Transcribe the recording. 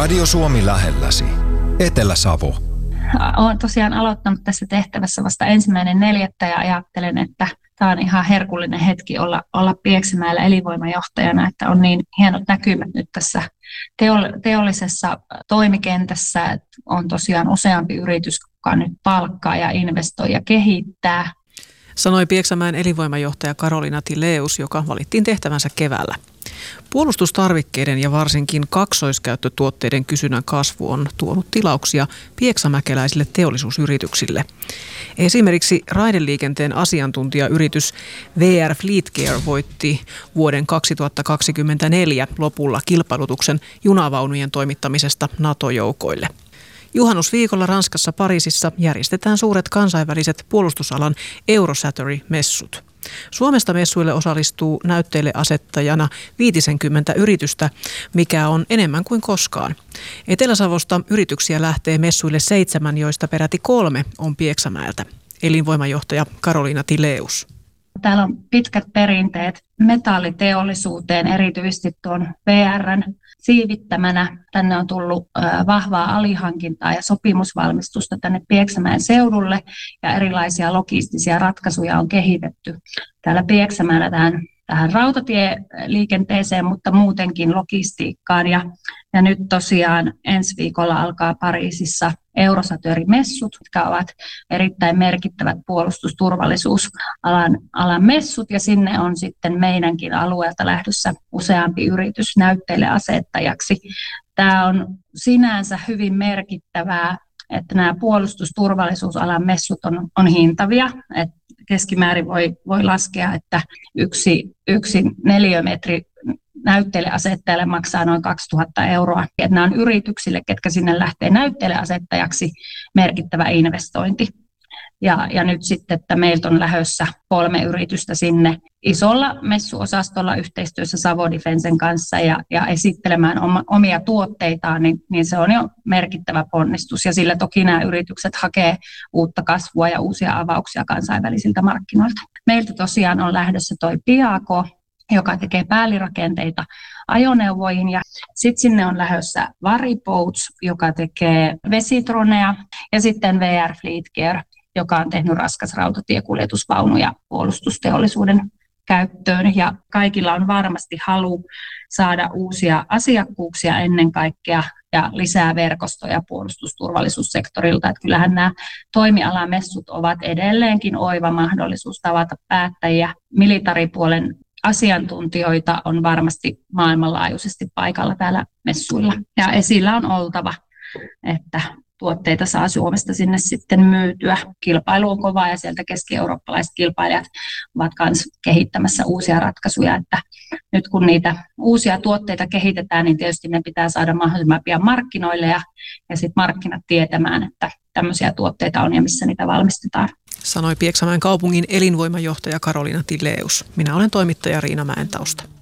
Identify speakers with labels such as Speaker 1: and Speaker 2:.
Speaker 1: Radio Suomi lähelläsi. Etelä-Savo.
Speaker 2: Olen tosiaan aloittanut tässä tehtävässä vasta 1.4. ja ajattelen, että tämä on ihan herkullinen hetki olla Pieksämäellä elinvoimajohtajana, että on niin hienot näkymät nyt tässä teollisessa toimikentässä. Että on tosiaan useampi yritys, joka nyt palkkaa ja investoi ja kehittää.
Speaker 3: Sanoi Pieksämäen elinvoimajohtaja Karoliina Tileus, joka valittiin tehtävänsä keväällä. Puolustustarvikkeiden ja varsinkin kaksoiskäyttötuotteiden kysynnän kasvu on tuonut tilauksia pieksämäkeläisille teollisuusyrityksille. Esimerkiksi raideliikenteen asiantuntijayritys VR Fleetcare voitti vuoden 2024 lopulla kilpailutuksen junavaunujen toimittamisesta NATO-joukoille. Juhannusviikolla Ranskassa Pariisissa järjestetään suuret kansainväliset puolustusalan Eurosatory-messut. Suomesta messuille osallistuu näytteille asettajana 50 yritystä, mikä on enemmän kuin koskaan. Etelä-Savosta yrityksiä lähtee messuille 7, joista peräti 3 on Pieksämäeltä. Elinvoimajohtaja Karoliina Tileus.
Speaker 2: Täällä on pitkät perinteet metalliteollisuuteen, erityisesti tuon VR:n siivittämänä. Tänne on tullut vahvaa alihankintaa ja sopimusvalmistusta tänne Pieksämäen seudulle ja erilaisia logistisia ratkaisuja on kehitetty täällä Pieksämäellä tähän rautatieliikenteeseen, mutta muutenkin logistiikkaan. Ja nyt tosiaan ensi viikolla alkaa Pariisissa Eurosatory-messut, jotka ovat erittäin merkittävät puolustusturvallisuusalan messut, ja sinne on sitten meidänkin alueelta lähdössä useampi yritys näytteille asettajaksi. Tämä on sinänsä hyvin merkittävää, että nämä puolustusturvallisuusalan messut on hintavia, että keskimäärin voi laskea, että yksi neliömetri näytteille asettajalle maksaa noin 2000 euroa. Että nämä on yrityksille, ketkä sinne lähtee näytteille asettajaksi, merkittävä investointi. Ja nyt sitten, että meiltä on lähdössä 3 yritystä sinne isolla messuosastolla yhteistyössä Savo Defensen kanssa ja esittelemään omia tuotteitaan, niin se on jo merkittävä ponnistus. Ja sillä toki nämä yritykset hakee uutta kasvua ja uusia avauksia kansainvälisiltä markkinoilta. Meiltä tosiaan on lähdössä toi Piaco, joka tekee päällirakenteita ajoneuvoihin, ja sitten sinne on lähdössä Variboats, joka tekee vesitroneja, ja sitten VR Fleetcare, joka on tehnyt raskasrautatiekuljetusvaunuja puolustusteollisuuden käyttöön, ja kaikilla on varmasti halu saada uusia asiakkuuksia ennen kaikkea ja lisää verkostoja puolustusturvallisuussektorilta. Että kyllähän nämä toimialamessut ovat edelleenkin oiva mahdollisuus tavata päättäjiä. Militaripuolen asiantuntijoita on varmasti maailmanlaajuisesti paikalla täällä messuilla. Ja esillä on oltava, että tuotteita saa Suomesta sinne sitten myytyä. Kilpailu on kova ja sieltä keski-eurooppalaiset kilpailijat ovat myös kehittämässä uusia ratkaisuja. Että nyt kun niitä uusia tuotteita kehitetään, niin tietysti ne pitää saada mahdollisimman pian markkinoille ja sitten markkinat tietämään, että tämmöisiä tuotteita on ja missä niitä valmistetaan.
Speaker 3: Sanoi Pieksämäen kaupungin elinvoimajohtaja Karoliina Tileus. Minä olen toimittaja Riina Mäentausta.